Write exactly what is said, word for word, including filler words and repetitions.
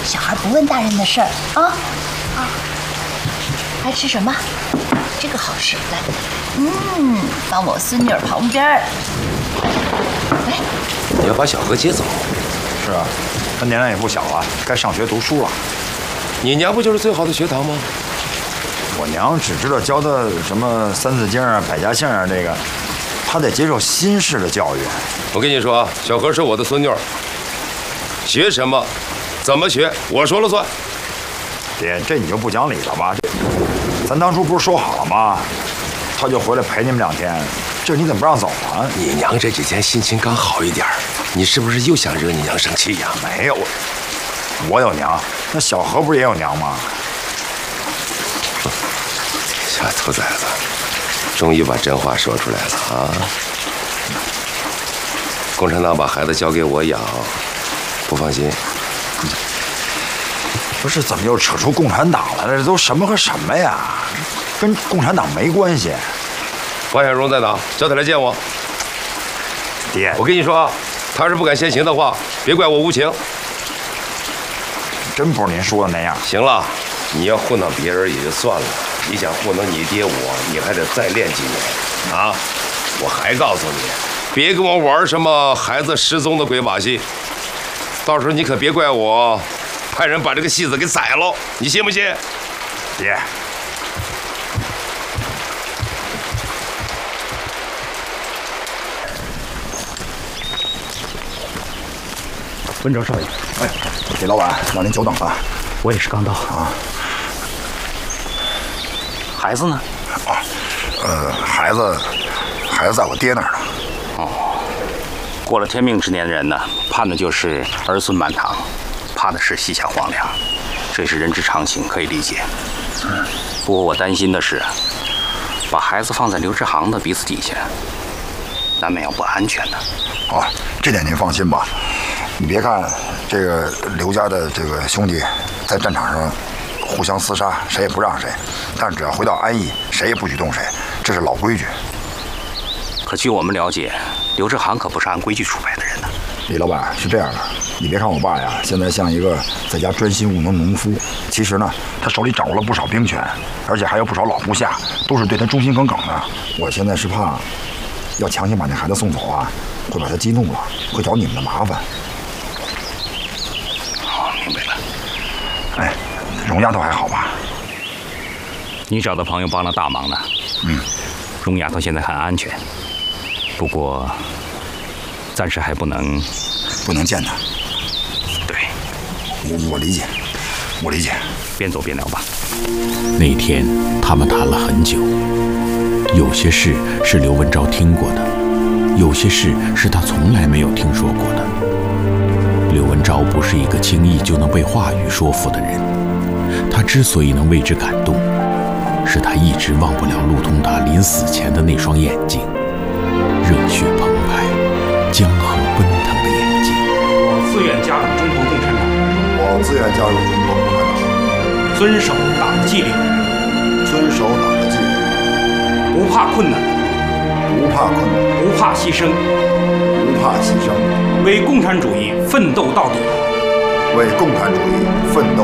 小孩不问大人的事儿啊啊！爱吃什么？这个好吃，来，嗯，放我孙女儿旁边儿。来， 你要把小何接走？ 是啊，他年龄也不小了，该上学读书了。 你娘不就是最好的学堂吗？ 我娘只知道教他什么三字经啊、百家姓啊，这个，他得接受新式的教育。 我跟你说啊，小何是我的孙女儿，学什么，怎么学，我说了算。 爹，这你就不讲理了吧？这，咱当初不是说好了吗？他就回来陪你们两天，这你怎么不让走啊？ 你娘这几天心情刚好一点，你是不是又想惹你娘生气呀？ 没有，我有娘，那小何不是也有娘吗？ 小兔崽子，终于把真话说出来了啊！共产党把孩子交给我养，不放心。 不是，怎么又扯出共产党来了？这都什么和什么呀？跟共产党没关系。 王小荣在哪？叫他来见我。 爹， 我跟你说啊，他要是不敢先行的话，别怪我无情。 真不是您说的那样。 行了，你要糊弄别人也就算了，你想糊弄你爹我，你还得再练几年啊！我还告诉你，别跟我玩什么孩子失踪的鬼把戏，到时候你可别怪我派人把这个戏子给宰了，你信不信？ 爹。 温州少爷， 哎，李老板，让您久等了。 我也是刚到啊。孩子呢？ 啊，呃，孩子，孩子在我爹那儿呢。 哦，过了天命之年的人呢，盼的就是儿孙满堂，怕的是膝下荒凉，这是人之常情，可以理解。嗯，不过我担心的是，把孩子放在刘志航的鼻子底下，难免要不安全的。 哦，这点您放心吧。你别看这个刘家的这个兄弟在战场上互相厮杀，谁也不让谁，但只要回到安邑，谁也不许动谁，这是老规矩。 可据我们了解，刘志航可不是按规矩出牌的人呢。 李老板是这样的，你别看我爸呀，现在像一个在家专心务农农夫，其实呢，他手里掌握了不少兵权，而且还有不少老部下，都是对他忠心耿耿的。我现在是怕，要强行把那孩子送走啊，会把他激怒了，会找你们的麻烦。 明白了。 哎，荣丫头还好吧？ 你找的朋友帮了大忙呢。 嗯， 荣丫头现在很安全，不过暂时还不能不能见她。 对， 我我理解，我理解。 边走边聊吧。 那天他们谈了很久，有些事是刘文昭听过的，有些事是他从来没有听说过的。刘文昭不是一个轻易就能被话语说服的人，他之所以能为之感动，是他一直忘不了陆通达临死前的那双眼睛，热血澎湃、江河奔腾的眼睛。 我自愿加入中国共产党。 我自愿加入中国共产党， 遵守党的纪律， 遵守党的纪律， 不怕困难， 不怕困难， 不怕牺牲， 不怕牺牲， 为共产主义奋斗到底， 为共产主义奋斗。